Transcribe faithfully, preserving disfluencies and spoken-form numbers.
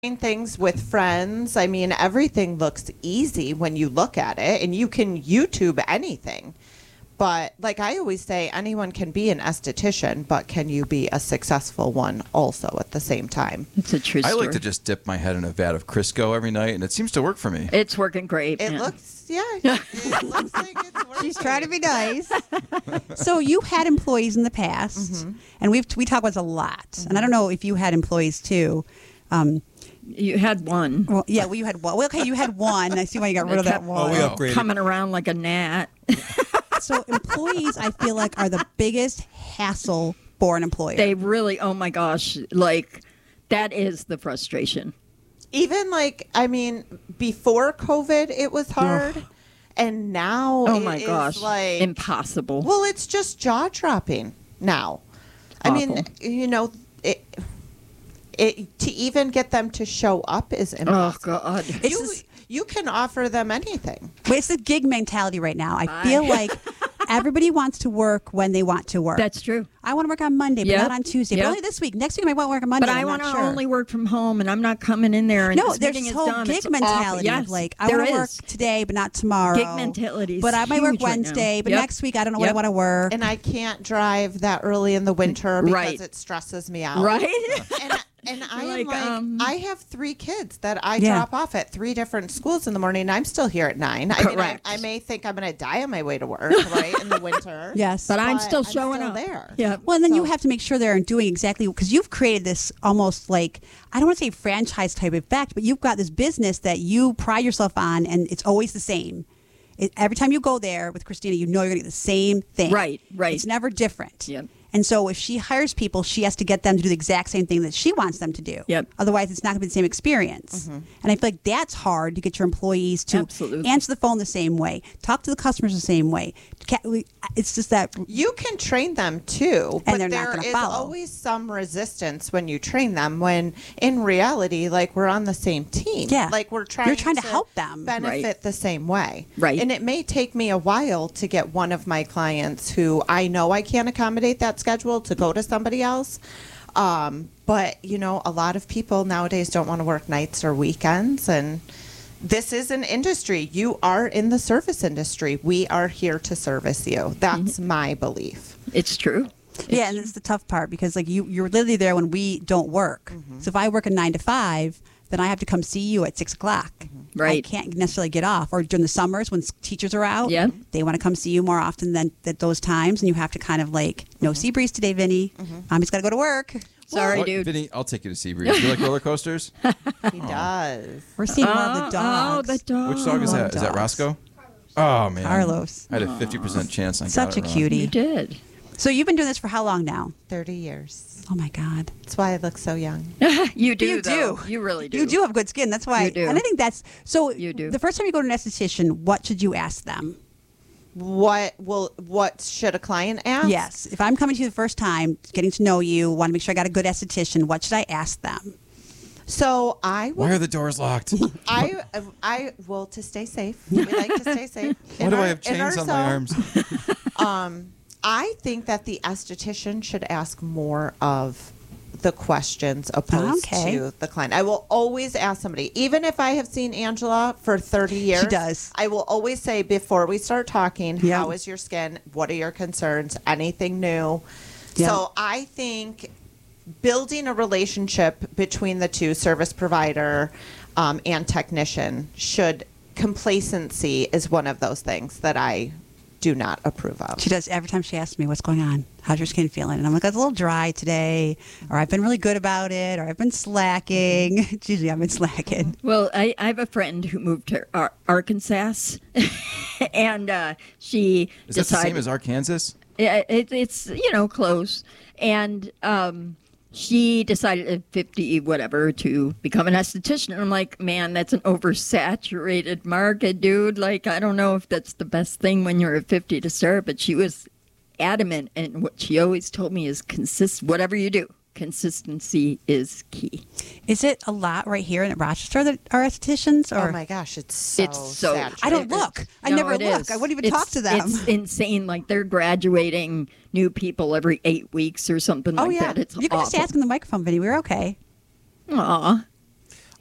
things with friends. I mean, everything looks easy when you look at it, and you can YouTube anything. But like I always say, anyone can be an esthetician, but can you be a successful one also at the same time? It's a true story. I like to just dip my head in a vat of Crisco every night, and it seems to work for me. It's working great. It man. looks, yeah, it looks like it's working. She's trying to be nice. So you had employees in the past, mm-hmm. and we've we talk about this a lot. Mm-hmm. And I don't know if you had employees too. Um, You had one. Well, yeah, well, you had one. Well, okay, you had one. I see why you got rid of that one. Oh, we upgraded. Coming around like a gnat. So employees, I feel like, are the biggest hassle for an employer. They really, oh my gosh, like that is the frustration. Even like, I mean, before COVID, it was hard. Ugh. And now oh it my is gosh, like impossible. Well, it's just jaw dropping now. Awful. I mean, you know, it, it to even get them to show up is impossible. Oh God, you, It's just, you can offer them anything. but it's the gig mentality right now. I feel like everybody wants to work when they want to work. That's true. I want to work on Monday, but Yep. not on Tuesday. Yep. But only this week. Next week I might want to work on Monday. But I I'm want to not sure. only work from home, and I'm not coming in there. And No, this there's meeting this is whole done. gig It's mentality awful. of Yes, like, I there want to work is. today, but not tomorrow. Gig mentality is But I might work huge right now. Wednesday, but Yep. next week I don't know what I Yep. want to work. And I can't drive that early in the winter because Right. it stresses me out. Right? And, and I am Like, like, um, I have three kids that I Yeah. drop off at three different schools in the morning. And I'm still here at nine. I mean, I, Correct. I may think I'm going to die on my way to work, right, in the winter. Yes. But I'm But still I'm showing still up. there. Yeah. Well, and then you So- have to make sure they're doing exactly, because you've created this almost like, I don't want to say franchise type effect, but you've got this business that you pride yourself on, and it's always the same. It, every time you go there with Christina, you know you're going to get the same thing. Right, right. It's never different. Yep. And so if she hires people, she has to get them to do the exact same thing that she wants them to do. Yep. Otherwise, it's not going to be the same experience. Mm-hmm. And I feel like that's hard to get your employees to Absolutely. answer the phone the same way, talk to the customers the same way. Ca- we- It's just that. You can train them too, but they're not there gonna is follow. always some resistance when you train them. When in reality, like we're on the same team. Yeah. like we're trying. You're trying to help them. benefit Right. the same way. Right. And it may take me a while to get one of my clients who I know I can't accommodate that schedule to go to somebody else. Um, but you know, a lot of people nowadays don't want to work nights or weekends, and this is an industry. You are in the service industry. We are here to service you. That's Mm-hmm. my belief. It's true. Yeah, and it's the tough part because like you, you're literally there when we don't work. So if I work a nine to five, then I have to come see you at six o'clock. Right. I can't necessarily get off. Or during the summers when s- teachers are out, Yeah. they want to come see you more often than at those times, and you have to kind of like no sea breeze today, Vinny. Mommy's got to go to work. Sorry, What- dude. Vinny, I'll take you to Seabreeze. You like roller coasters? He does. We're seeing more of Oh, the dogs. Oh, the dog. Which dog is that? Is that dogs. Roscoe? Oh, man. Carlos. I had a fifty percent chance I Such got a it wrong. cutie. You did. So you've been doing this for how long now? thirty years. Oh my God. That's why I look so young. You do. You though. do. You really do. You do have good skin. That's why. You do. And I think that's so. You do. The first time you go to an esthetician, what should you ask them? What will what should a client ask? Yes. If I'm coming to you the first time, getting to know you, want to make sure I got a good esthetician, what should I ask them? So I will Why are the doors locked? I I well to stay safe. We like to stay safe. Why In do our- I have in our chains on my zone. arms? Um, I think that the esthetician should ask more of the questions opposed Okay. to the client. I will always ask somebody, even if I have seen Angela for thirty years. does. I will always say before we start talking, Yeah. how is your skin? What are your concerns? Anything new? Yeah. So I think building a relationship between the two, service provider um, and technician, should complacency is one of those things that I do not approve of. She does every time she asks me, what's going on? How's your skin feeling? And I'm like, it's a little dry today, or I've been really good about it, or I've been slacking. It's usually I've been slacking. Well, I, I have a friend who moved to Ar- Arkansas, and uh, she Is that the decided same as Arkansas? Yeah, it, it's you know close, and um, she decided at fifty whatever to become an esthetician. And I'm like, man, that's an oversaturated market, dude. Like, I don't know if that's the best thing when you're at fifty to start. But she was adamant, and what she always told me is consist. Whatever you do, consistency is key. Is it a lot right here in Rochester that are estheticians? Or Oh my gosh, it's so, It's so- saturated. I don't look. I No, never it look. is. I wouldn't even It's- talk to them. It's insane. Like they're graduating new people every eight weeks or something oh like yeah, that. It's you can just awful. ask in the microphone, Vinny. We're okay. Aw.